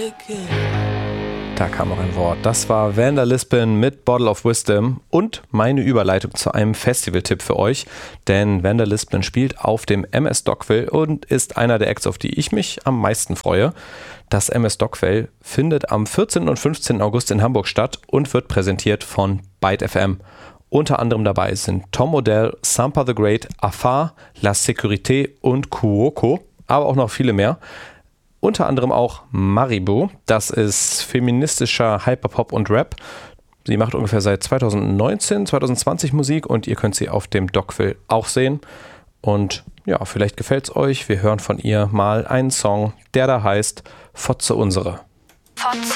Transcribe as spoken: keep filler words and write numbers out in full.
Da kam noch ein Wort. Das war Vander Lisbon mit Bottle of Wisdom und meine Überleitung zu einem Festival-Tipp für euch. Denn Vander Lisbon spielt auf dem M S Dockville und ist einer der Acts, auf die ich mich am meisten freue. Das M S Dockville findet am vierzehnten und fünfzehnten August in Hamburg statt und wird präsentiert von Byte F M. Unter anderem dabei sind Tom Odell, Sampa the Great, Afar, La Sécurité und Kuoko, aber auch noch viele mehr. Unter anderem auch Maribu, das ist feministischer Hyperpop und Rap. Sie macht ungefähr seit zweitausendneunzehn, zweitausendzwanzig Musik und ihr könnt sie auf dem Dockville auch sehen. Und ja, vielleicht gefällt es euch. Wir hören von ihr mal einen Song, der da heißt Fotze unsere. Fotze